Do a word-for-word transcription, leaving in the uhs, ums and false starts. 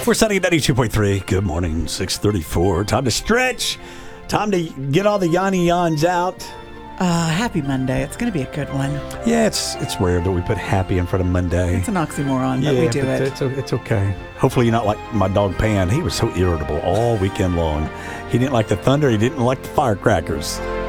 We're sunny at ninety-two point three. Good morning, six thirty-four. Time to stretch. Time to get all the yanny yawns out. Uh, happy Monday. It's going to be a good one. Yeah, it's it's rare that we put happy in front of Monday. It's an oxymoron, but yeah, we do but it. It's, it's okay. Hopefully you're not like my dog Pan. He was so irritable all weekend long. He didn't like the thunder. He didn't like the firecrackers.